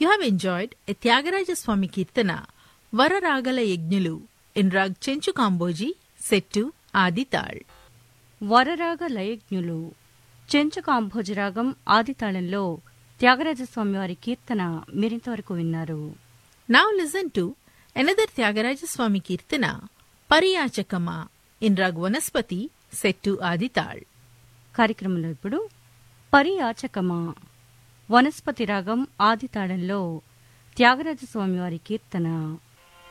You have enjoyed a Tyagaraja Swami Kirtana, Vararagala Yajñulu, in Rag Chenchu Kamboji, set to Adi Tal. వరరాగ లయజ్ఞులు Chenchu Kambhoji రాగం ఆది తాళంలో త్యాగరాజస్వామి వారి కీర్తన మీరింతవరకు విన్నారు. Now listen to another Tyagaraja Swami Kirtana, Pariyachakama, in Rag Vanaspati, set to Adi Tal. కార్యక్రమంలో ఇప్పుడు పరియాచకమా వనస్పతి రాగం ఆది తాళంలో త్యాగరాజస్వామి వారి కీర్తన.